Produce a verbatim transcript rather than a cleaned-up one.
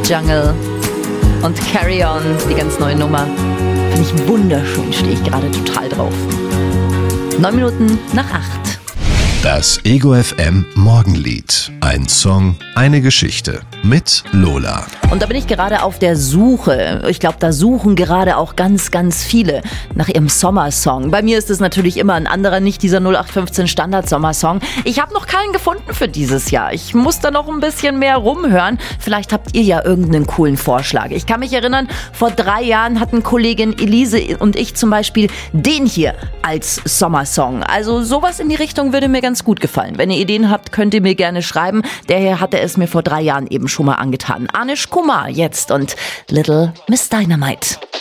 Jungle und Carry On, die ganz neue Nummer. Finde ich wunderschön, stehe ich gerade total drauf. Neun Minuten nach acht. Das Ego F M Morgenlied. Ein Song, eine Geschichte mit Lola. Und da bin ich gerade auf der Suche. Ich glaube, da suchen gerade auch ganz, ganz viele nach ihrem Sommersong. Bei mir ist es natürlich immer ein anderer, nicht dieser null acht fünfzehn Standard-Sommersong. Ich habe noch keinen gefunden für dieses Jahr. Ich muss da noch ein bisschen mehr rumhören. Vielleicht habt ihr ja irgendeinen coolen Vorschlag. Ich kann mich erinnern, vor drei Jahren hatten Kollegin Elise und ich zum Beispiel den hier als Sommersong. Also sowas in die Richtung würde mir ganz gut gefallen. Wenn ihr Ideen habt, könnt ihr mir gerne schreiben. Der hier hatte es mir vor drei Jahren eben schon mal angetan. Anish Kumar jetzt und Little Miss Dynamite.